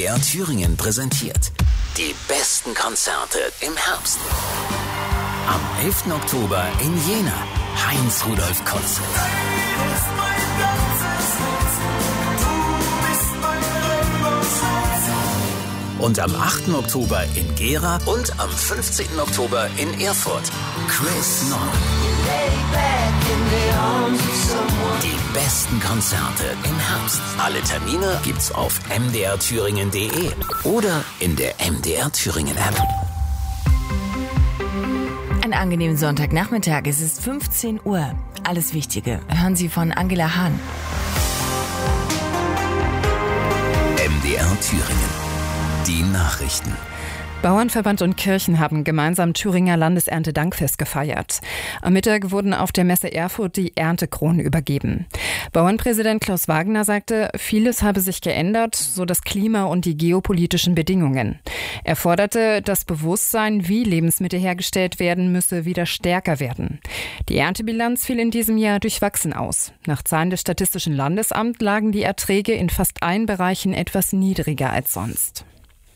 MDR Thüringen präsentiert die besten Konzerte im Herbst. Am 11. Oktober in Jena, Heinz-Rudolf Konzert. Und am 8. Oktober in Gera und am 15. Oktober in Erfurt, Chris Nord. Die besten Konzerte im Herbst. Alle Termine gibt's auf mdrthüringen.de oder in der MDR Thüringen App. Einen angenehmen Sonntagnachmittag. Es ist 15 Uhr. Alles Wichtige hören Sie von Angela Hahn. MDR Thüringen. Die Nachrichten. Bauernverband und Kirchen haben gemeinsam Thüringer Landeserntedankfest gefeiert. Am Mittag wurden auf der Messe Erfurt die Erntekronen übergeben. Bauernpräsident Klaus Wagner sagte, vieles habe sich geändert, so das Klima und die geopolitischen Bedingungen. Er forderte, das Bewusstsein, wie Lebensmittel hergestellt werden, müsse wieder stärker werden. Die Erntebilanz fiel in diesem Jahr durchwachsen aus. Nach Zahlen des Statistischen Landesamts lagen die Erträge in fast allen Bereichen etwas niedriger als sonst.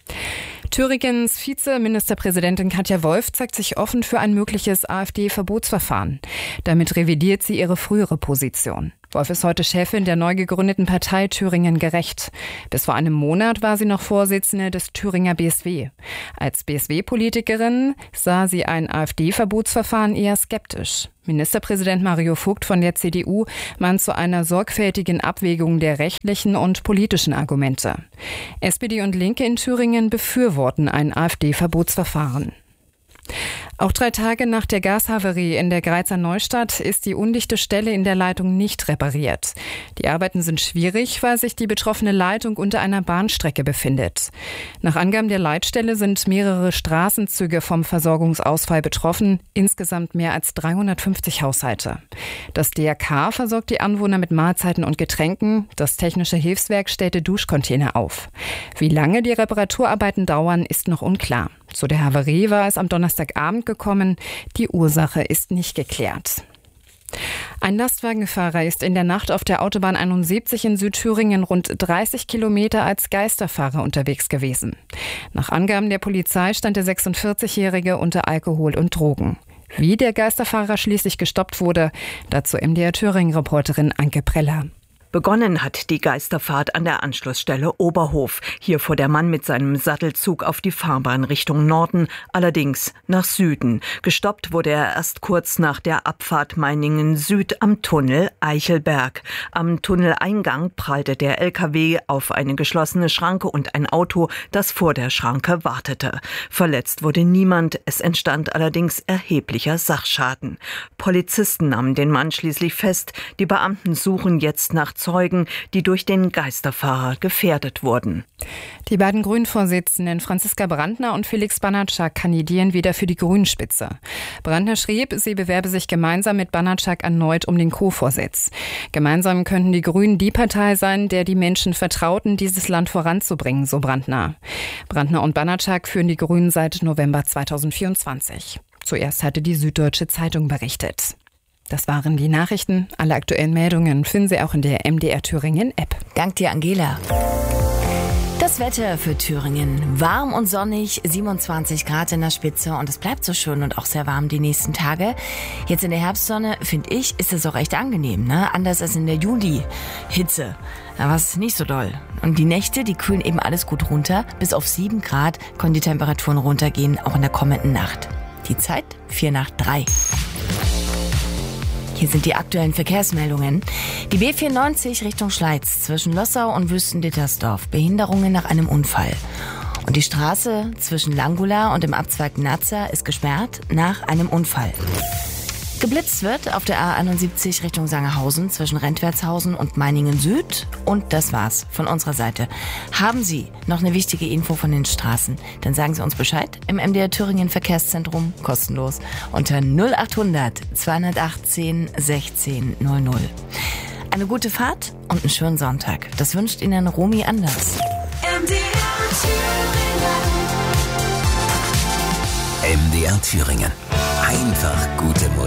Thüringens Vizeministerpräsidentin Katja Wolf zeigt sich offen für ein mögliches AfD-Verbotsverfahren. Damit revidiert sie ihre frühere Position. Wolf ist heute Chefin der neu gegründeten Partei Thüringen Gerecht. Bis vor einem Monat war sie noch Vorsitzende des Thüringer BSW. Als BSW-Politikerin sah sie ein AfD-Verbotsverfahren eher skeptisch. Ministerpräsident Mario Vogt von der CDU mahnt zu einer sorgfältigen Abwägung der rechtlichen und politischen Argumente. SPD und Linke in Thüringen befürworten ein AfD-Verbotsverfahren. Auch 3 Tage nach der Gashaverie in der Greizer Neustadt ist die undichte Stelle in der Leitung nicht repariert. Die Arbeiten sind schwierig, weil sich die betroffene Leitung unter einer Bahnstrecke befindet. Nach Angaben der Leitstelle sind mehrere Straßenzüge vom Versorgungsausfall betroffen, insgesamt mehr als 350 Haushalte. Das DRK versorgt die Anwohner mit Mahlzeiten und Getränken, das Technische Hilfswerk stellte Duschcontainer auf. Wie lange die Reparaturarbeiten dauern, ist noch unklar. Zu der Havarie war es am Donnerstagabend gekommen. Die Ursache ist nicht geklärt. Ein Lastwagenfahrer ist in der Nacht auf der Autobahn 71 in Südthüringen rund 30 Kilometer als Geisterfahrer unterwegs gewesen. Nach Angaben der Polizei stand der 46-Jährige unter Alkohol und Drogen. Wie der Geisterfahrer schließlich gestoppt wurde, dazu MDR Thüringen-Reporterin Anke Preller. Begonnen hat die Geisterfahrt an der Anschlussstelle Oberhof. Hier fuhr der Mann mit seinem Sattelzug auf die Fahrbahn Richtung Norden, allerdings nach Süden. Gestoppt wurde er erst kurz nach der Abfahrt Meiningen Süd am Tunnel Eichelberg. Am Tunneleingang prallte der LKW auf eine geschlossene Schranke und ein Auto, das vor der Schranke wartete. Verletzt wurde niemand, es entstand allerdings erheblicher Sachschaden. Polizisten nahmen den Mann schließlich fest. Die Beamten suchen jetzt nach Zeugen, die durch den Geisterfahrer gefährdet wurden. Die beiden Grünen-Vorsitzenden Franziska Brandner und Felix Banatschak kandidieren wieder für die Grünen-Spitze. Brandner schrieb, sie bewerbe sich gemeinsam mit Banatschak erneut um den Co-Vorsitz. Gemeinsam könnten die Grünen die Partei sein, der die Menschen vertrauten, dieses Land voranzubringen, so Brandner. Brandner und Banatschak führen die Grünen seit November 2024. Zuerst hatte die Süddeutsche Zeitung berichtet. Das waren die Nachrichten. Alle aktuellen Meldungen finden Sie auch in der MDR Thüringen App. Dank dir, Angela. Das Wetter für Thüringen. Warm und sonnig, 27 Grad in der Spitze und es bleibt so schön und auch sehr warm die nächsten Tage. Jetzt in der Herbstsonne, finde ich, ist es auch echt angenehm, ne? Anders als in der Juli-Hitze. Da war es nicht so doll. Und die Nächte, die kühlen eben alles gut runter. Bis auf 7 Grad können die Temperaturen runtergehen, auch in der kommenden Nacht. Die Zeit 2:45. Hier sind die aktuellen Verkehrsmeldungen. Die B94 Richtung Schleiz zwischen Lossau und Wüstendittersdorf. Behinderungen nach einem Unfall. Und die Straße zwischen Langula und dem Abzweig Nazza ist gesperrt nach einem Unfall. Geblitzt wird auf der A71 Richtung Sangerhausen zwischen Rentwertshausen und Meiningen Süd. Und das war's von unserer Seite. Haben Sie noch eine wichtige Info von den Straßen? Dann sagen Sie uns Bescheid im MDR Thüringen Verkehrszentrum kostenlos unter 0800 218 16 00. Eine gute Fahrt und einen schönen Sonntag. Das wünscht Ihnen Romy Anders. MDR Thüringen. Einfach gute Musik.